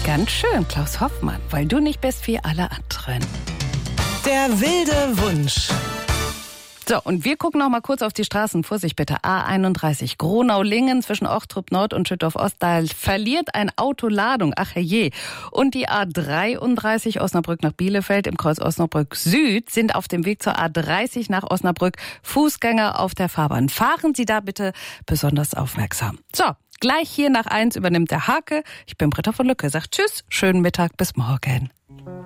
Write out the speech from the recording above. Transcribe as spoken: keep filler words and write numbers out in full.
ganz schön, Klaus Hoffmann, weil du nicht bist wie alle anderen. Der wilde Wunsch. So, und wir gucken noch mal kurz auf die Straßen. Vorsicht bitte, A einunddreißig, Gronau-Lingen zwischen Ochtrup Nord und Schüttorf-Ost. Da verliert ein Auto Ladung, ach herrje. Und die A dreiunddreißig, Osnabrück nach Bielefeld im Kreuz Osnabrück Süd, sind auf dem Weg zur A dreißig nach Osnabrück. Fußgänger auf der Fahrbahn. Fahren Sie da bitte besonders aufmerksam. So, gleich hier nach eins übernimmt der Hake. Ich bin Britta von Lücke, sagt Tschüss, schönen Mittag, bis morgen.